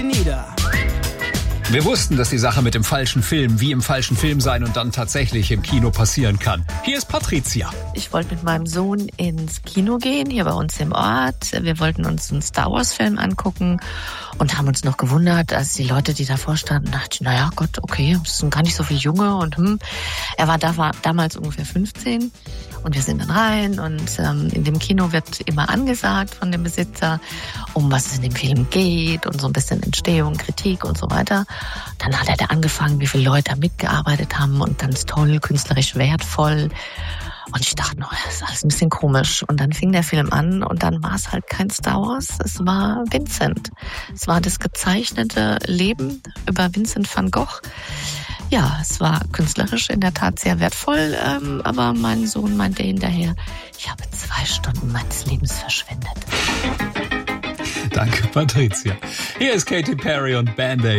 Nieder. Wir wussten, dass die Sache mit dem falschen Film wie im falschen Film sein und dann tatsächlich im Kino passieren kann. Hier ist Patricia. Ich wollte mit meinem Sohn ins Kino gehen, hier bei uns im Ort. Wir wollten uns einen Star-Wars-Film angucken und haben uns noch gewundert, als die Leute, die davor standen, dachten, naja, Gott, okay, es sind gar nicht so viele Junge. Und er war damals ungefähr 15 und wir sind dann rein und in dem Kino wird immer angesagt von dem Besitzer, um was es in dem Film geht und so ein bisschen Entstehung, Kritik und so weiter. Dann hat er da angefangen, wie viele Leute da mitgearbeitet haben und ganz toll, künstlerisch wertvoll. Und ich dachte, das ist alles ein bisschen komisch. Und dann fing der Film an und dann war es halt kein Star Wars, es war Vincent. Es war das gezeichnete Leben über Vincent van Gogh. Ja, es war künstlerisch in der Tat sehr wertvoll, aber mein Sohn meinte hinterher, ich habe 2 Stunden meines Lebens verschwendet. Danke, Patricia. Hier ist Katy Perry und Band-Aid.